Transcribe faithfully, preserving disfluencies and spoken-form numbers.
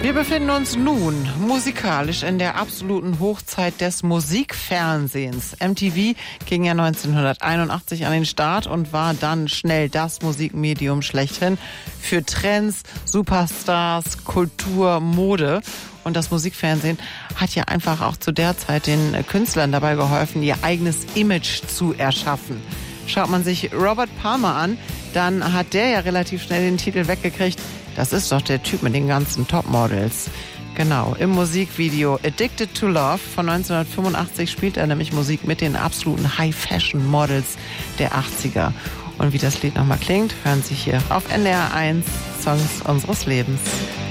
Wir befinden uns nun musikalisch in der absoluten Hochzeit des Musikfernsehens. M T V ging ja neunzehnhunderteinundachtzig an den Start und war dann schnell das Musikmedium schlechthin für Trends, Superstars, Kultur, Mode. Und das Musikfernsehen hat ja einfach auch zu der Zeit den Künstlern dabei geholfen, ihr eigenes Image zu erschaffen. Schaut man sich Robert Palmer an, dann hat der ja relativ schnell den Titel weggekriegt. Das ist doch der Typ mit den ganzen Topmodels. Genau, im Musikvideo Addicted to Love von neunzehnhundertfünfundachtzig spielt er nämlich Musik mit den absoluten High-Fashion-Models der achtziger. Und wie das Lied nochmal klingt, hören Sie hier auf N D R eins Songs unseres Lebens.